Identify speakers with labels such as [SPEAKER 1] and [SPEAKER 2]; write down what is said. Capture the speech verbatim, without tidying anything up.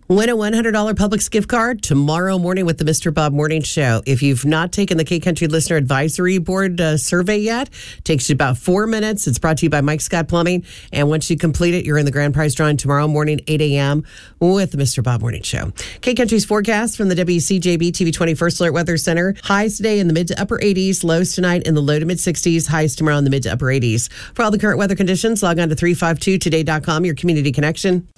[SPEAKER 1] Win a one hundred dollars Publix gift card tomorrow morning with the Mister Bob Morning Show. If you've not taken the K-Country Listener Advisory Board uh, survey yet, it takes you about four minutes. It's brought to you by Mike Scott Plumbing. And once you complete it, you're in the grand prize drawing tomorrow morning, eight a.m. with the Mister Bob Morning Show. K-Country's forecast from the W C J B T V twenty-first Alert Weather Center. Highs today in the mid to upper eighties. Lows tonight in the low to mid sixties. Highs tomorrow in the mid to upper eighties. For all the current weather conditions, log on to three five two today dot com, your community connection.